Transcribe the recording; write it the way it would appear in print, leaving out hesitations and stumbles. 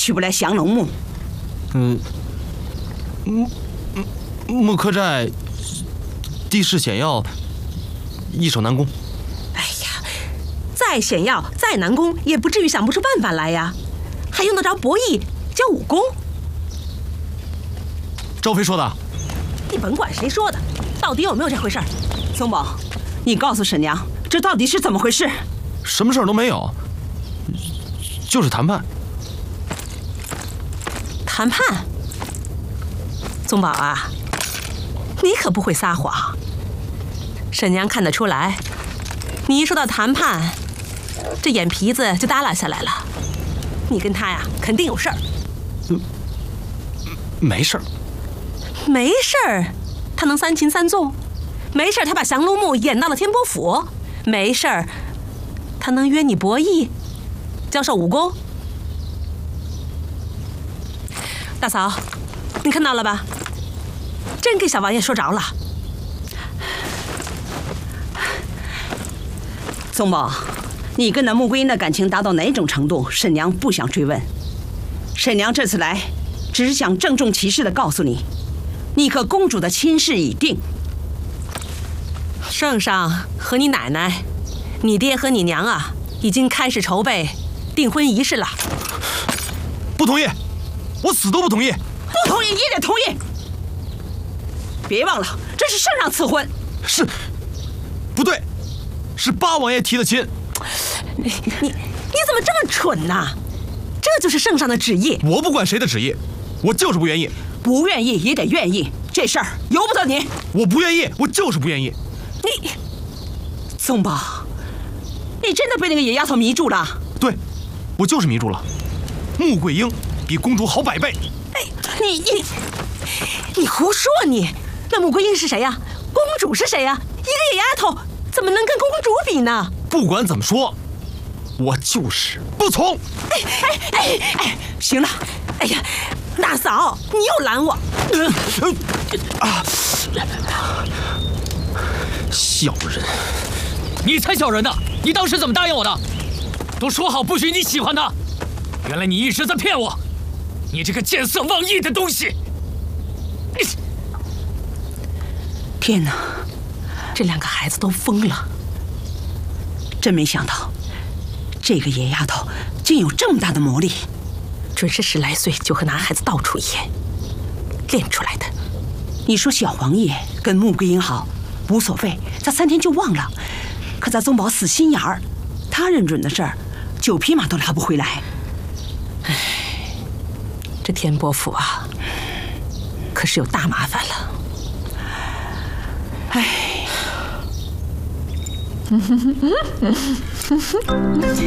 去不来降龙墓。 木柯寨地势险要，易守难攻。 哎呀，再险要再难攻，也不至于想不出办法来呀，还用得着博弈教武功？ 赵飞说的。 你甭管谁说的，到底有没有这回事？ 宗宝，你告诉婶娘，这到底是怎么回事？ 什么事儿都没有，就是谈判。 谈判？宗宝啊，你可不会撒谎。婶娘看得出来，你一说到谈判，这眼皮子就耷拉下来了。你跟他呀，肯定有事儿。 没事儿。 没事儿，他能三擒三纵？没事儿，他把降龙木演到了天波府？没事儿，他能约你博弈，教授武功？大嫂，你看到了吧？真给小王爷说着了。 宗宝，你跟那穆桂英的感情达到哪种程度，婶娘不想追问。婶娘这次来，只是想郑重其事地告诉你，你和公主的亲事已定。 圣上和你奶奶、你爹和你娘啊，已经开始筹备订婚仪式了。 不同意，我死都不同意。 不同意也得同意。别忘了，这是圣上赐婚。 是，不对，是八王爷提的亲。 你怎么这么蠢呢？这就是圣上的旨意。 我不管谁的旨意，我就是不愿意。 不愿意也得愿意，这事儿由不得你。 我不愿意，我就是不愿意。 你，宗宝，你真的被那个野丫头迷住了？ 对，我就是迷住了。穆桂英比公主好100倍。 哎，你胡说你！那穆桂英是谁呀？公主是谁呀？一个野丫头怎么能跟公主比呢？ 不管怎么说，我就是不从。 行了， 哎呀，大嫂，你又拦我！ 小人， 你才小人呢！你当时怎么答应我的？都说好不许你喜欢他，原来你一直在骗我！你这个见色忘义的东西！ 天哪， 这两个孩子都疯了！ 真没想到，这个野丫头竟有这么大的魔力， 准是10来岁就和男孩子到处演练出来的。 你说小王爷跟穆桂英好无所谓，他3天就忘了。可咱宗宝死心眼儿，他认准的事儿，9匹马都拉不回来。 唉，这天波府啊，可是有大麻烦了。 唉。